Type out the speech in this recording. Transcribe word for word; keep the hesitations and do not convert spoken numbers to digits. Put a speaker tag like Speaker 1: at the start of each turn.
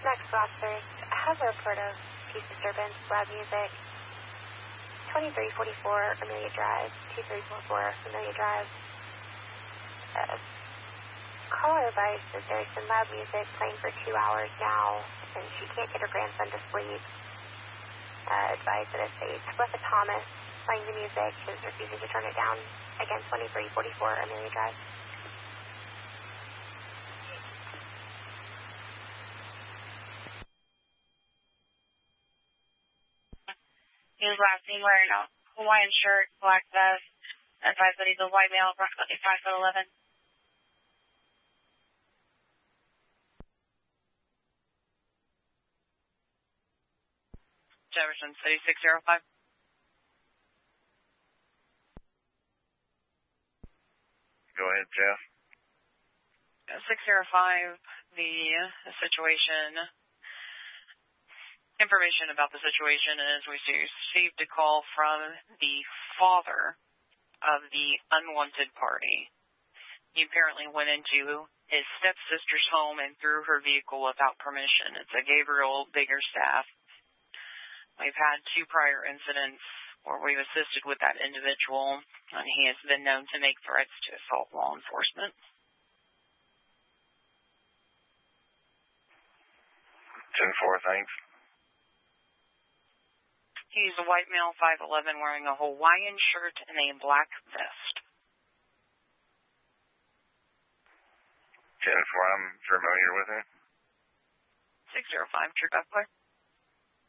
Speaker 1: Max officers, I have a report of peace disturbance, loud music. twenty-three forty-four Amelia Drive, two three four four Amelia Drive. Uh, caller advised that there's some loud music playing for two hours now, and she can't get her grandson to sleep. Uh, advised that it's a Talitha Thomas playing the music, is refusing to turn it down. Again, twenty-three forty-four Amelia Drive.
Speaker 2: He was last seen wearing a Hawaiian shirt, black vest, advised that he's a white male, approximately five foot eleven. Jefferson City six zero five.
Speaker 3: Go ahead, Jeff.
Speaker 2: six zero five, the situation, information about the situation is we received a call from the father of the unwanted party. He apparently went into his stepsister's home and threw her vehicle without permission. It's a Gabriel Biggerstaff. We've had two prior incidents where we've assisted with that individual, and he has been known to make threats to assault law enforcement.
Speaker 3: ten four, thanks.
Speaker 2: He's a white male, five eleven, wearing a Hawaiian shirt and a black vest.
Speaker 3: ten four, I'm familiar with him.
Speaker 2: six zero five, True Clear.